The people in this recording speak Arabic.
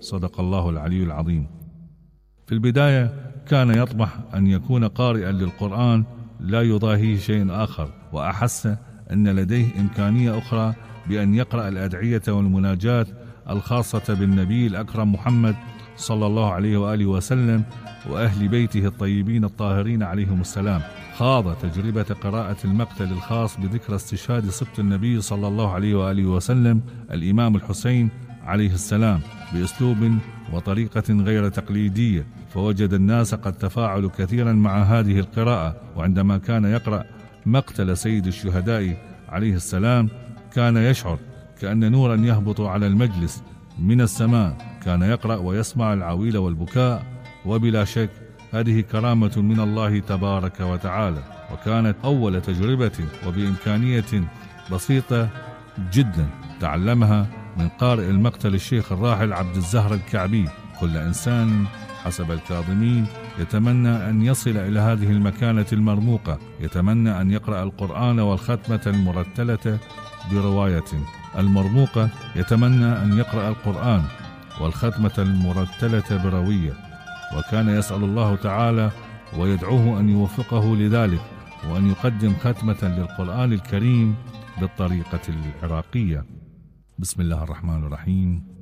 صدق الله العلي العظيم. في البداية كان يطمح أن يكون قارئا للقرآن لا يضاهيه شيء آخر، وأحس أن لديه إمكانية أخرى بأن يقرأ الأدعية والمناجات الخاصة بالنبي الأكرم محمد صلى الله عليه وآله وسلم وأهل بيته الطيبين الطاهرين عليهم السلام. خاض تجربة قراءة المقتل الخاص بذكرى استشهاد سبط النبي صلى الله عليه وآله وسلم الإمام الحسين عليه السلام بأسلوب وطريقة غير تقليدية، فوجد الناس قد تفاعلوا كثيرا مع هذه القراءة. وعندما كان يقرأ مقتل سيد الشهداء عليه السلام كان يشعر كأن نورا يهبط على المجلس من السماء، كان يقرأ ويسمع العويل والبكاء، وبلا شك هذه كرامة من الله تبارك وتعالى، وكانت أول تجربة وبإمكانية بسيطة جدا تعلمها من قارئ المقتل الشيخ الراحل عبد الزهر الكعبي. كل إنسان حسب الكاظمين يتمنى أن يصل إلى هذه المكانة المرموقة، يتمنى أن يقرأ القرآن والختمة المرتلة برواية. المرموقة يتمنى أن يقرأ القرآن والختمة المرتلة بروية، وكان يسأل الله تعالى ويدعوه أن يوفقه لذلك، وأن يقدم ختمة للقرآن الكريم بالطريقة العراقية. بسم الله الرحمن الرحيم.